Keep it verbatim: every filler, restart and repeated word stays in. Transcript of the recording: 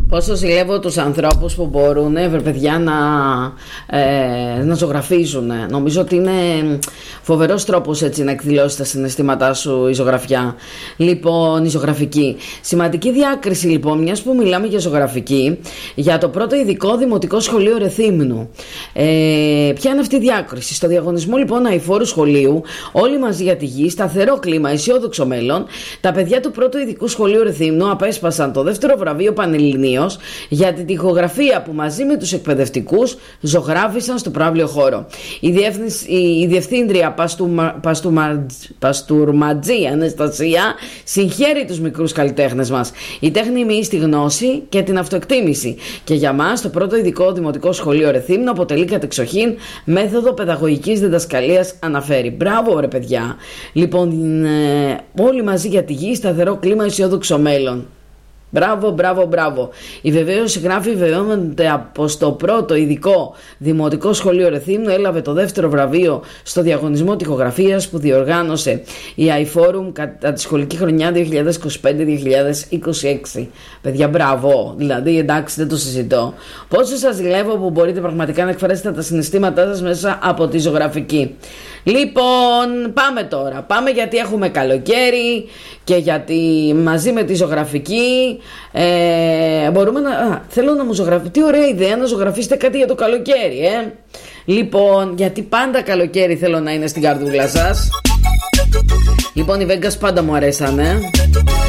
Πόσο ζηλεύω τους ανθρώπους που μπορούν, ε, παιδιά, να, ε, να ζωγραφίζουν. Νομίζω ότι είναι φοβερός τρόπος έτσι να εκδηλώσεις τα συναισθήματά σου η ζωγραφιά. Λοιπόν, η ζωγραφική. Σημαντική διάκριση λοιπόν, μιας που μιλάμε για ζωγραφική, για το πρώτο ειδικό δημοτικό σχολείο Ρεθύμνου. Ε, ποια είναι αυτή η διάκριση? Στο διαγωνισμό λοιπόν αειφόρου σχολείου, όλοι μαζί για τη γη, σταθερό κλίμα, αισιόδοξο μέλλον, τα παιδιά του πρώτου ειδικού σχολείου Ρεθύμνου απέσπασαν το δεύτερο βραβείο Πανελληνίως για την τοιχογραφία που μαζί με τους εκπαιδευτικούς ζωγράφισαν στο προαύλιο χώρο. Η, η διευθύντρια Παστουρματζή Αναστασία συγχαίρει τους μικρούς καλλιτέχνες μας. Η τέχνη μοιεί στη γνώση και την αυτοεκτίμηση. Και για μας το πρώτο ειδικό δημοτικό σχολείο Ρεθύμνου αποτελεί κατεξοχήν μέθοδο παιδαγωγικής διδασκαλίας, αναφέρει. Μπράβο ρε παιδιά. Λοιπόν, ε, όλοι μαζί για τη γη, σταθερό κλίμα, αισιόδοξο μέλλον. Μπράβο, μπράβο, μπράβο. Η βεβαίωση γράφει βεβαιώνεται πως το πρώτο ειδικό δημοτικό σχολείο Ρεθύμνου έλαβε το δεύτερο βραβείο στο διαγωνισμό τοιχογραφίας που διοργάνωσε η iForum κατά τη σχολική χρονιά δύο χιλιάδες είκοσι πέντε δύο χιλιάδες είκοσι έξι. Παιδιά, μπράβο. Δηλαδή, εντάξει, δεν το συζητώ. Πόσο σας ζηλεύω που μπορείτε πραγματικά να εκφράσετε τα συναισθήματά σας μέσα από τη ζωγραφική. Λοιπόν, πάμε τώρα. Πάμε γιατί έχουμε καλοκαίρι και γιατί μαζί με τη ζωγραφική ε, μπορούμε να... Α, θέλω να μου ζωγραφίσετε. Τι ωραία ιδέα να ζωγραφίσετε κάτι για το καλοκαίρι, ε. Λοιπόν, γιατί πάντα καλοκαίρι θέλω να είναι στην καρδούλα σας. Λοιπόν, οι Vegas πάντα μου αρέσανε.